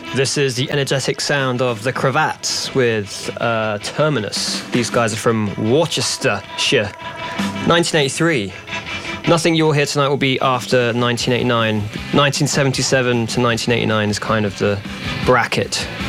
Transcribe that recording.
This is the energetic sound of the Cravats with Terminus. These guys are from Worcestershire. 1983. Nothing you'll hear tonight will be after 1989. 1977 to 1989 is kind of the bracket.